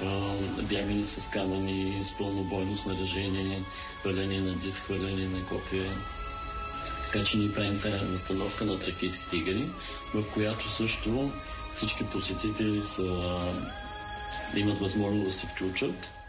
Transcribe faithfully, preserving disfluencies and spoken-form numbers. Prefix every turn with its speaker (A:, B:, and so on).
A: бягане с камъни, с пълнобойно снаряжение, хвърляне на диск, хвърляне на копия. Така че ние правим тази настановка на Тракийските игри, в която също всички посетители са, имат възможност да се включат.